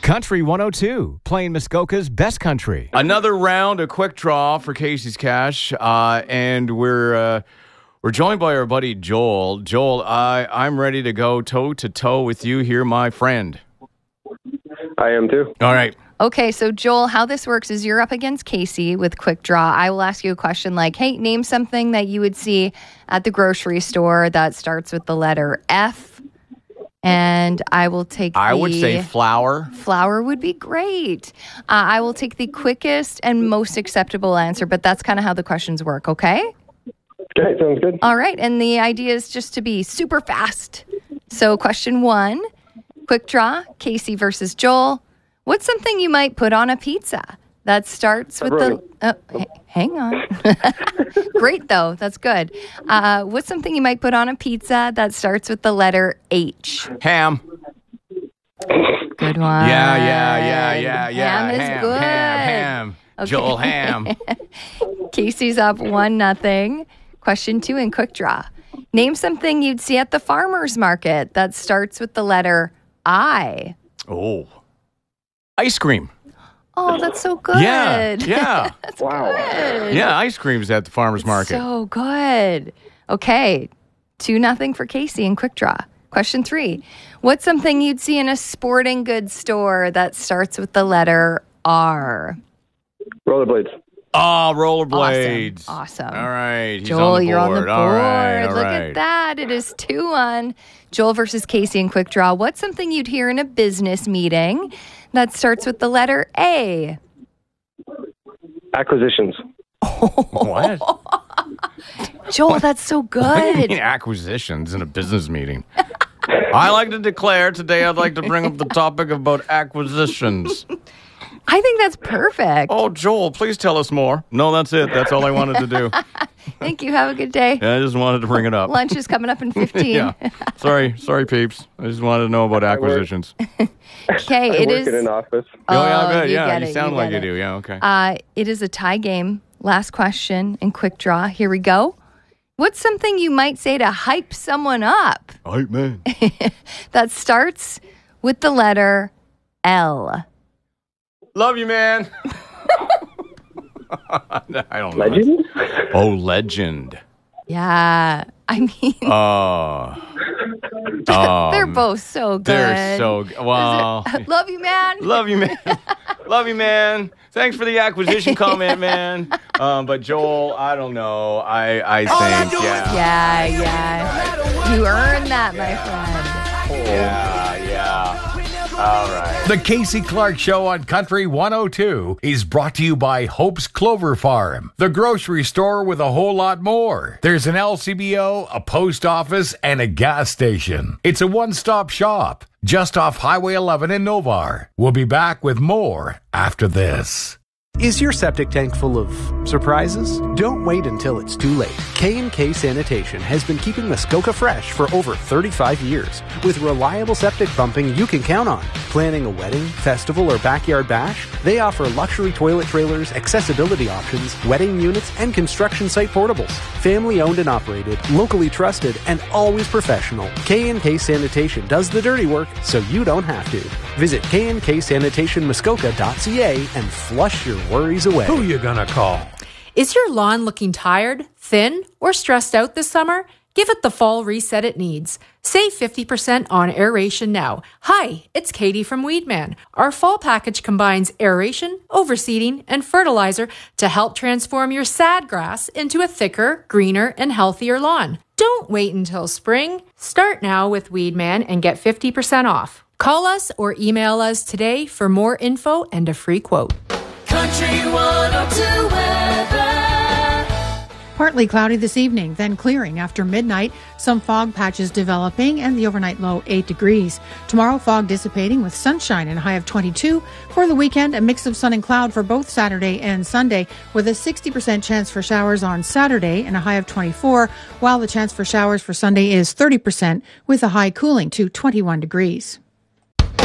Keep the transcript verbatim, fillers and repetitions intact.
Country one oh two, playing Muskoka's best country. Another round, a quick draw for Casey's Cash, uh, and we're uh, we're joined by our buddy Joel. Joel, I I'm ready to go toe to toe with you here, my friend. I am too. All right. Okay, so Joel, how this works is you're up against Casey with Quick Draw. I will ask you a question like, hey, name something that you would see at the grocery store that starts with the letter F. And I will take I the... would say flour. Flour would be great. Uh, I will take the quickest and most acceptable answer, but that's kind of how the questions work, okay? Okay, sounds good. All right, and the idea is just to be super fast. So question one, Quick Draw, Casey versus Joel. What's something you might put on a pizza that starts with the... Oh, h- hang on. Great, though. That's good. Uh, what's something you might put on a pizza that starts with the letter H? Ham. Good one. Yeah, yeah, yeah, yeah, yeah. Ham is ham, good. Ham, ham. Okay. Joel Ham. Casey's up one nothing. Question two in Quick Draw. Name something you'd see at the farmer's market that starts with the letter I. Oh. Ice cream. Oh, that's so good. Yeah, yeah. That's Wow. good. Yeah, ice cream's at the farmer's market. So good. Okay, two nothing for Casey in Quick Draw. Question three. What's something you'd see in a sporting goods store that starts with the letter R? Rollerblades. Oh, rollerblades. Awesome. Awesome. All right. He's Joel, on the you're on the board. board. All right, all Look right. at that. It is two one. Joel versus Casey in Quick Draw. What's something you'd hear in a business meeting that starts with the letter A? Acquisitions. What? Joel, that's so What do you good. mean acquisitions in a business meeting? I like to declare today I'd like to bring up the topic about acquisitions. I think that's perfect. Oh, Joel, please tell us more. No, that's it. That's all I wanted to do. Thank you. Have a good day. I just wanted to bring it up. Lunch is coming up in fifteen. Yeah. Sorry. Sorry, peeps. I just wanted to know about acquisitions. Okay, I it work is. in an office. Oh, yeah, good. you Yeah, get you it, sound you like get you it. do. Yeah, okay. Uh, it is a tie game. Last question in Quick Draw. Here we go. What's something you might say to hype someone up All right, man. that starts with the letter L? Love you, man. I don't know. Legend? Oh, legend. Yeah. I mean, Oh. Oh, they're both so good. They're so good. Well, Love you, man. love you, man. Love you, man. Thanks for the acquisition comment, man. Um, but Joel, I don't know. I, I think, yeah. Yeah, yeah. You earned that, my friend. Yeah, yeah. All right. The Casey Clark Show on Country one oh two is brought to you by Hope's Clover Farm, the grocery store with a whole lot more. There's an L C B O, a post office, and a gas station. It's a one-stop shop just off Highway eleven in Novar. We'll be back with more after this. Is your septic tank full of surprises? Don't wait until it's too late. K and K Sanitation has been keeping Muskoka fresh for over thirty-five years with reliable septic pumping you can count on. Planning a wedding, festival, or backyard bash? They offer luxury toilet trailers, accessibility options, wedding units, and construction site portables. Family owned and operated, locally trusted, and always professional. K and K Sanitation does the dirty work so you don't have to. Visit k and k sanitation muskoka dot c a and flush your worries away. Who you gonna call? Is your lawn looking tired, thin, or stressed out this summer? Give it the fall reset it needs. Save fifty percent on aeration now. Hi, it's Katie from Weedman. Our fall package combines aeration, overseeding, and fertilizer to help transform your sad grass into a thicker, greener, and healthier lawn. Don't wait until spring. Start now with Weedman and get fifty percent off. Call us or email us today for more info and a free quote. Country one oh two weather. Partly cloudy this evening, then clearing after midnight. Some fog patches developing and the overnight low eight degrees. Tomorrow, fog dissipating with sunshine and a high of twenty-two. For the weekend, a mix of sun and cloud for both Saturday and Sunday with a sixty percent chance for showers on Saturday and a high of twenty-four, while the chance for showers for Sunday is thirty percent with a high cooling to twenty-one degrees.